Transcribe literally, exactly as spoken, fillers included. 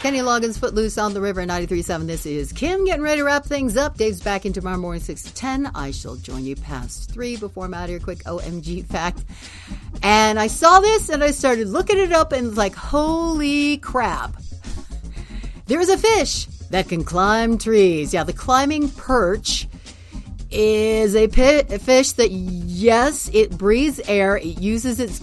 Kenny Loggins, Footloose on the River, ninety-three point seven. This is Kim getting ready to wrap things up. Dave's back in tomorrow morning, six to ten. I shall join you past three before I'm out of here. Quick O M G fact. And I saw this and I started looking it up and like, holy crap. There's a fish that can climb trees. Yeah, the climbing perch is a, pit, a fish that, yes, it breathes air. It uses its